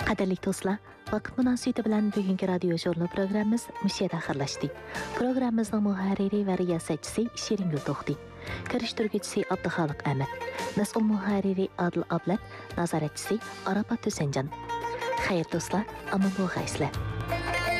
Qadirlik do'stlar, vaqt munosabati bilan bugungi radio jurnal programmamiz mushayda axirlashdi. Programmamizning muharriri va riyosatchisi Shiringul To'xti, kirishtiruvchisi Abduxoliq Ahmad, mas'ul muharriri Adil Ablat, nazoratchisi Arafat Tusanjan. Xayr do'stlar, aman bo'lg'aysizlar.